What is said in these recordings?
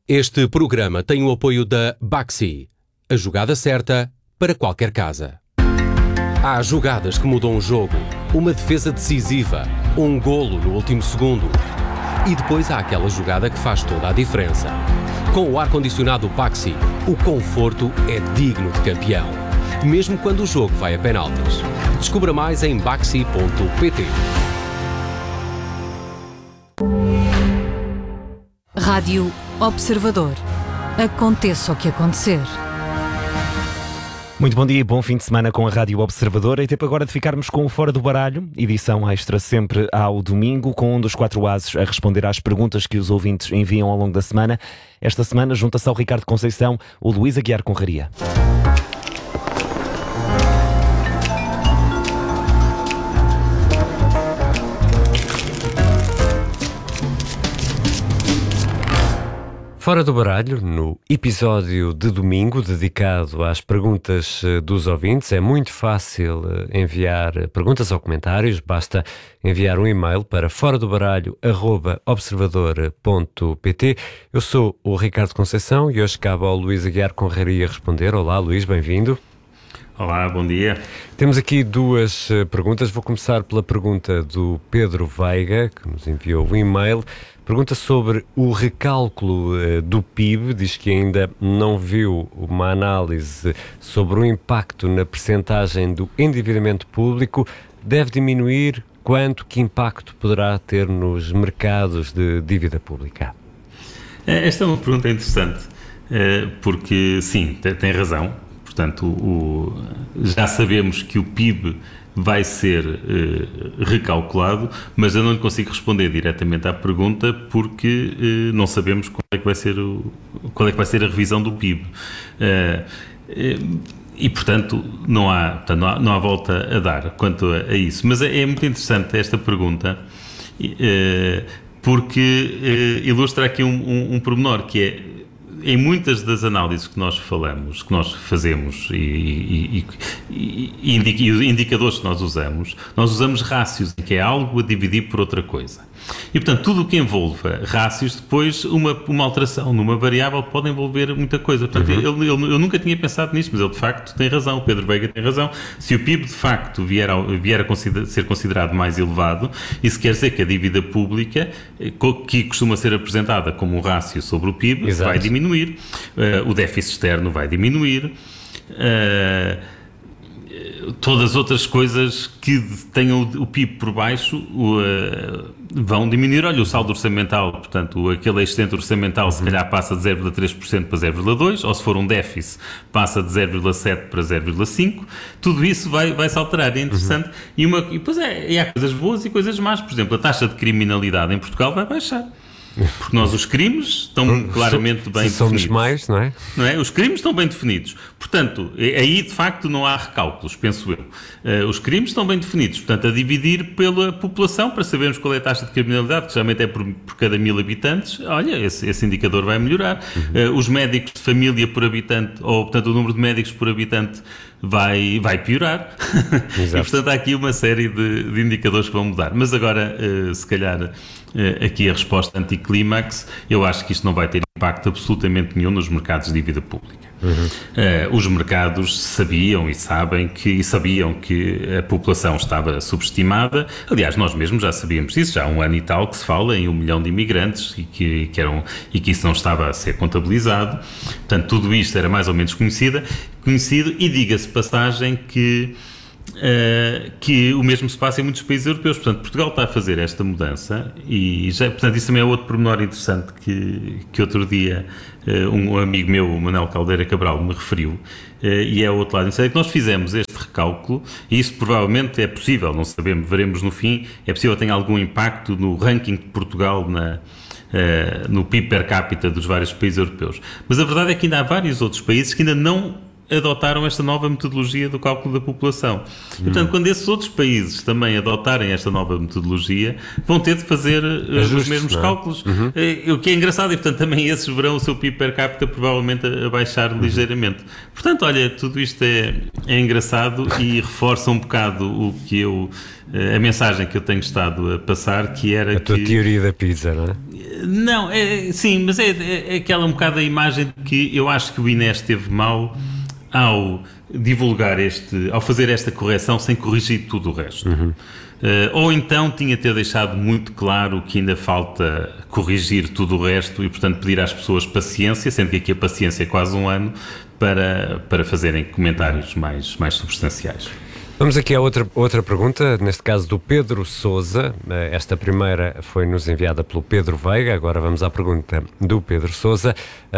Este programa tem o apoio da Baxi, a jogada certa para qualquer casa. Há jogadas que mudam o jogo, uma defesa decisiva, um golo no último segundo. E depois há aquela jogada que faz toda a diferença. Com o ar-condicionado Baxi, o conforto é digno de campeão, mesmo quando o jogo vai a penaltis. Descubra mais em baxi.pt. Rádio Observador. Aconteça o que acontecer. Muito bom dia e bom fim de semana com a Rádio Observador. É tempo agora de ficarmos com o Fora do Baralho, edição extra sempre ao domingo, com um dos 4 ases a responder às perguntas que os ouvintes enviam ao longo da semana. Esta semana junta-se ao Ricardo Conceição o Luís Aguiar Conraria. Fora do Baralho, no episódio de domingo dedicado às perguntas dos ouvintes. É muito fácil enviar perguntas ou comentários, basta enviar um e-mail para foradobaralho@observador.pt. Eu sou o Ricardo Conceição e hoje cabe ao Luís Aguiar Conraria responder. Olá, Luís, bem-vindo. Olá, bom dia. Temos aqui 2 perguntas. Vou começar pela pergunta do Pedro Veiga, que nos enviou um e-mail. Pergunta sobre o recálculo do PIB. Diz que ainda não viu uma análise sobre o impacto na percentagem do endividamento público. Deve diminuir? Quanto? Que impacto poderá ter nos mercados de dívida pública? Esta é uma pergunta interessante, porque sim, tem razão. Portanto, já sabemos que o PIB vai ser recalculado, mas eu não lhe consigo responder diretamente à pergunta porque não sabemos qual é que vai ser a revisão do PIB. E, portanto, não há volta a dar quanto a isso. Mas é muito interessante esta pergunta, porque ilustra aqui um pormenor, que é, em muitas das análises que nós fazemos e indicadores que nós usamos rácios, que é algo a dividir por outra coisa. E, portanto, tudo o que envolva rácios, depois uma alteração numa variável pode envolver muita coisa. Portanto, eu nunca tinha pensado nisto, mas ele de facto tem razão, o Pedro Veiga tem razão. Se o PIB de facto vier a ser considerado mais elevado, isso quer dizer que a dívida pública, que costuma ser apresentada como um rácio sobre o PIB, Exato. Vai diminuir, o déficit externo vai diminuir, todas as outras coisas que tenham o PIB por baixo vão diminuir. Olha, o saldo orçamental, portanto, aquele excedente orçamental se calhar passa de 0,3% para 0,2%, ou se for um déficit passa de 0,7% para 0,5%. Tudo isso vai se alterar, é interessante. E depois há coisas boas e coisas más. Por exemplo, a taxa de criminalidade em Portugal vai baixar. Porque os crimes estão claramente bem definidos. Somos mais, não é? Os crimes estão bem definidos. Portanto, aí de facto não há recálculos, penso eu. Os crimes estão bem definidos. Portanto, a dividir pela população, para sabermos qual é a taxa de criminalidade, que geralmente é por cada 1000 habitantes, olha, esse indicador vai melhorar. Os médicos de família por habitante, ou portanto o número de médicos por habitante vai piorar. E portanto há aqui uma série de indicadores que vão mudar. Mas agora, se calhar, aqui a resposta anticlímax, eu acho que isto não vai ter impacto absolutamente nenhum nos mercados de dívida pública. Os mercados sabiam que a população estava subestimada. Aliás, nós mesmos já sabíamos isso, já há 1 ano e tal que se fala em 1 milhão de imigrantes e que isso não estava a ser contabilizado. Portanto, tudo isto era mais ou menos conhecido, e diga-se passagem que o mesmo se passa em muitos países europeus. Portanto, Portugal está a fazer esta mudança e portanto, isso também é outro pormenor interessante que outro dia um amigo meu, o Manuel Caldeira Cabral, me referiu, e é o outro lado. É que nós fizemos este recálculo e isso provavelmente é possível, não sabemos, veremos no fim, é possível que tenha algum impacto no ranking de Portugal no PIB per capita dos vários países europeus. Mas a verdade é que ainda há vários outros países que ainda não adotaram esta nova metodologia do cálculo da população. E, portanto, quando esses outros países também adotarem esta nova metodologia, vão ter de fazer os mesmos cálculos. O que é engraçado, e portanto também esses verão o seu PIB per capita provavelmente a baixar ligeiramente. Portanto, olha, tudo isto é engraçado e reforça um bocado o que a mensagem que eu tenho estado a passar, que era a tua teoria da pizza, não é? Não, sim, mas é aquela um bocado a imagem de que eu acho que o INE esteve mal ao divulgar ao fazer esta correção sem corrigir tudo o resto. Ou então tinha de ter deixado muito claro que ainda falta corrigir tudo o resto e, portanto, pedir às pessoas paciência, sendo que aqui a paciência é quase um ano, para fazerem comentários mais substanciais. Vamos aqui a outra pergunta, neste caso do Pedro Sousa. Esta primeira foi-nos enviada pelo Pedro Veiga, agora vamos à pergunta do Pedro Sousa.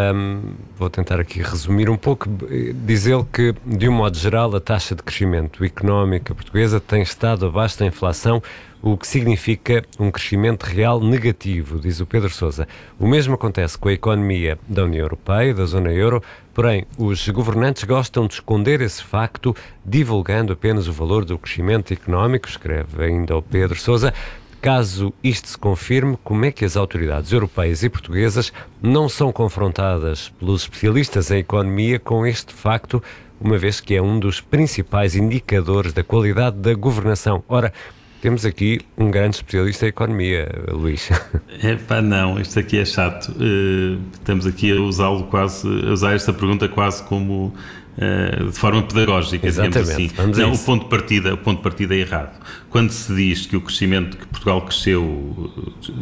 Vou tentar aqui resumir um pouco. Diz ele que, de um modo geral, a taxa de crescimento económica portuguesa tem estado abaixo da inflação, o que significa um crescimento real negativo, diz o Pedro Sousa. O mesmo acontece com a economia da União Europeia, da zona euro, porém os governantes gostam de esconder esse facto, divulgando apenas o valor do crescimento económico, escreve ainda o Pedro Sousa. Caso isto se confirme, como é que as autoridades europeias e portuguesas não são confrontadas pelos especialistas em economia com este facto, uma vez que é um dos principais indicadores da qualidade da governação? Ora, temos aqui um grande especialista em economia, Luís. Não, isto aqui é chato. Estamos aqui a usar esta pergunta quase como de forma pedagógica, digamos assim. Não, o ponto de partida é errado. Quando se diz que o crescimento, que Portugal cresceu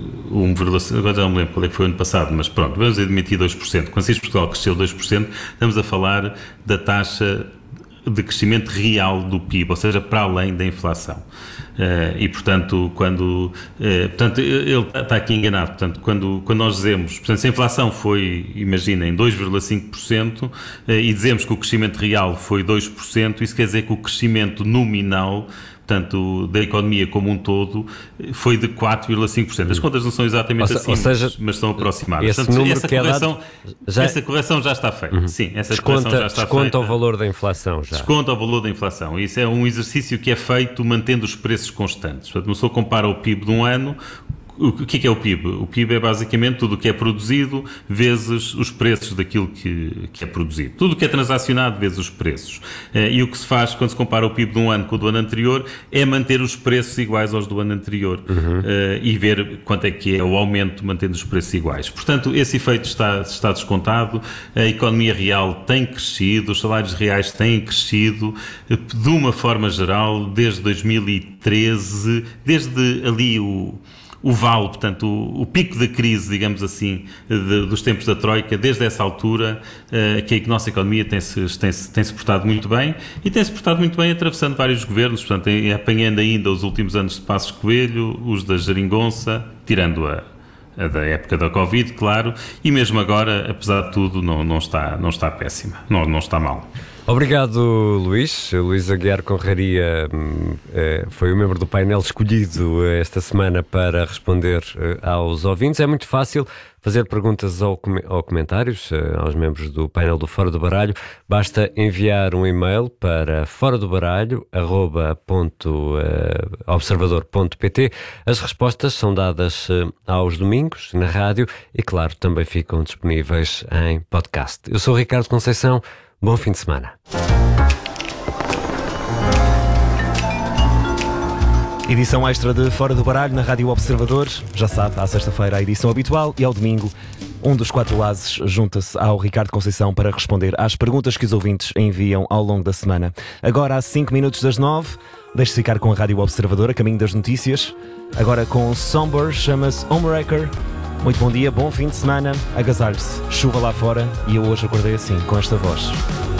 1,5%, agora já não me lembro qual é que foi o ano passado, mas pronto, vamos admitir 2%. Quando se diz que Portugal cresceu 2%, estamos a falar da taxa de crescimento real do PIB, ou seja, para além da inflação. E, portanto, portanto, ele está aqui enganado. Portanto, quando nós dizemos, portanto, se a inflação foi, imaginem, 2,5% e dizemos que o crescimento real foi 2%, isso quer dizer que o crescimento nominal, portanto, da economia como um todo, foi de 4,5%. As contas não são exatamente assim, mas estão aproximadas. Portanto, essa correção já está feita. Sim, essa correção já está feita. Desconta o valor da inflação já. Desconta o valor da inflação. Isso é um exercício que é feito mantendo os preços constantes. Portanto, uma pessoa compara o PIB de um ano. O que é o PIB? O PIB é basicamente tudo o que é produzido vezes os preços daquilo que é produzido. Tudo o que é transacionado vezes os preços. E o que se faz quando se compara o PIB de um ano com o do ano anterior é manter os preços iguais aos do ano anterior e ver quanto é que é o aumento mantendo os preços iguais. Portanto, esse efeito está descontado, a economia real tem crescido, os salários reais têm crescido de uma forma geral desde 2013, desde ali o vale, portanto, o pico da crise, digamos assim, dos tempos da Troika, desde essa altura, que a nossa economia tem-se portado muito bem, e tem-se portado muito bem atravessando vários governos, portanto, apanhando ainda os últimos anos de Passos Coelho, os da Geringonça, tirando a da época da Covid, claro, e mesmo agora, apesar de tudo, não está péssima, não está mal. Obrigado, Luís. Luís Aguiar Conraria foi o membro do painel escolhido esta semana para responder aos ouvintes. É muito fácil fazer perguntas ou comentários aos membros do painel do Fora do Baralho. Basta enviar um e-mail para foradobaralho@observador.pt. As respostas são dadas aos domingos na rádio e, claro, também ficam disponíveis em podcast. Eu sou o Ricardo Conceição. Bom fim de semana. Edição extra de Fora do Baralho na Rádio Observador. Já sabe, à sexta-feira a edição habitual e ao domingo um dos quatro ases junta-se ao Ricardo Conceição para responder às perguntas que os ouvintes enviam ao longo da semana. Agora, às 5 minutos das 9, deixe-se ficar com a Rádio Observador, a caminho das notícias. Agora com Somber, chama-se Homewrecker. Muito bom dia, bom fim de semana, agasalhe-se, chuva lá fora e eu hoje acordei assim, com esta voz.